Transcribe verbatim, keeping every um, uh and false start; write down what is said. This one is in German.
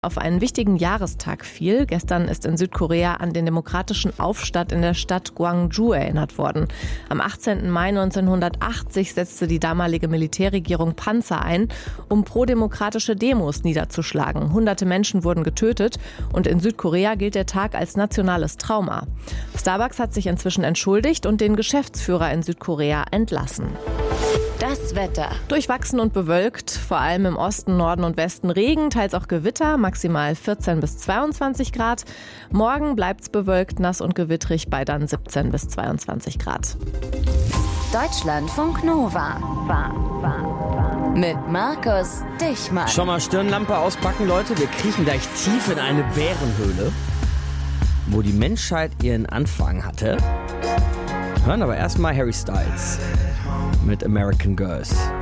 auf einen wichtigen Jahrestag fiel. Gestern ist in Südkorea an den demokratischen Aufstand in der Stadt Gwangju erinnert worden. Am achtzehnten Mai neunzehnhundertachtzig setzte die damalige Militärregierung Panzer ein, um prodemokratische Demos niederzuschlagen. Hunderte Menschen wurden getötet und in Südkorea gilt der Tag als nationales Trauma. Starbucks hat sich inzwischen entschuldigt und den Geschäftsführer in Südkorea entlassen. Das Wetter. Durchwachsen und bewölkt, vor allem im Osten, Norden und Westen Regen, teils auch Gewitter, maximal vierzehn bis zweiundzwanzig Grad. Morgen bleibt's bewölkt, nass und gewittrig bei dann siebzehn bis zweiundzwanzig Grad. Deutschlandfunk Nova. Mit Markus Dichmann. Schon mal Stirnlampe auspacken, Leute. Wir kriechen gleich tief in eine Bärenhöhle, wo die Menschheit ihren Anfang hatte. Hören aber erstmal Harry Styles mit American Girls.